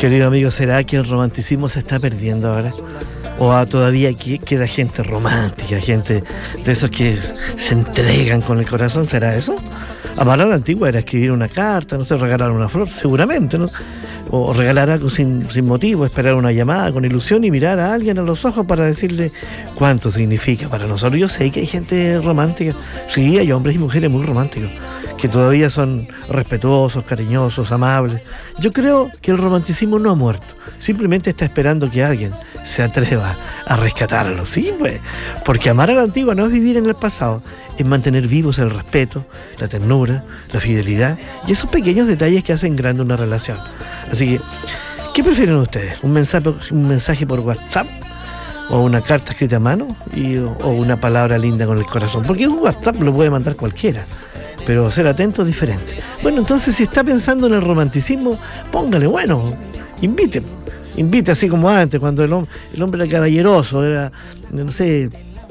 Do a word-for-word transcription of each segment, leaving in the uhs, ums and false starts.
Querido amigo, ¿será que el romanticismo se está perdiendo ahora? ¿O ah, todavía queda gente romántica, gente de esos que se entregan con el corazón? ¿Será eso? Amar a la antigua era escribir una carta, no sé, regalar una flor, seguramente, ¿no? O regalar algo sin, sin motivo, esperar una llamada con ilusión y mirar a alguien a los ojos para decirle cuánto significa para nosotros. Yo sé que hay gente romántica, sí, hay hombres y mujeres muy románticos, que todavía son respetuosos, cariñosos, amables. Yo creo que el romanticismo no ha muerto, simplemente está esperando que alguien se atreva a rescatarlo, sí, pues, porque amar a la antigua no es vivir en el pasado, es mantener vivos el respeto, la ternura, la fidelidad y esos pequeños detalles que hacen grande una relación. Así que, ¿qué prefieren ustedes? ¿Un mensaje, un mensaje por WhatsApp? ¿O una carta escrita a mano? Y, ¿O una palabra linda con el corazón? Porque un WhatsApp lo puede mandar cualquiera, pero ser atento es diferente. Bueno, entonces si está pensando en el romanticismo, póngale, bueno, invite, invite así como antes, cuando el, hom- el hombre era caballeroso, era, no sé,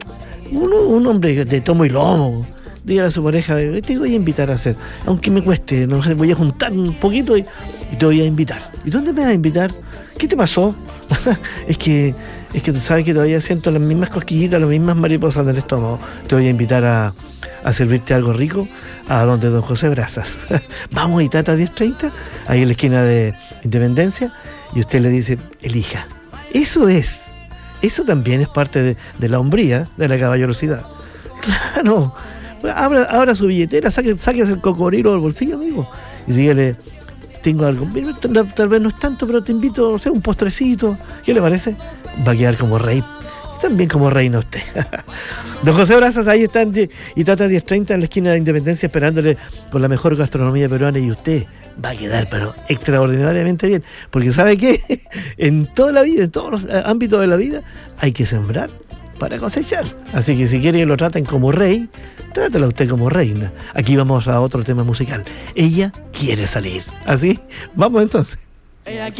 un, un hombre de tomo y lomo. Dígale a su pareja, te voy a invitar a hacer, aunque me cueste, no sé, voy a juntar un poquito y, y te voy a invitar. ¿Y dónde me vas a invitar? ¿Qué te pasó? es que es que tú sabes que todavía siento las mismas cosquillitas, las mismas mariposas en el estómago. Te voy a invitar a, a servirte algo rico a donde don José Brazas. Vamos, Itata diez treinta, ahí en la esquina de Independencia, y usted le dice, elija. Eso es, eso también es parte de, de la hombría, de la caballerosidad. Claro. Abra, abra su billetera, saque, sáquese el cocodrilo del bolsillo, amigo, y dígale, tengo algo, tal, tal vez no es tanto, pero te invito, o sea, un postrecito, ¿qué le parece? Va a quedar como rey, también como reina usted. Don José Brazas, ahí está en Itata diez treinta en la esquina de Independencia, esperándole con la mejor gastronomía peruana, y usted va a quedar, pero extraordinariamente bien, porque ¿sabe qué? En toda la vida, en todos los ámbitos de la vida, hay que sembrar para cosechar. Así que si quiere que lo traten como rey, trátela usted como reina. Aquí vamos a otro tema musical. Ella quiere salir. ¿Así? Vamos entonces. Ella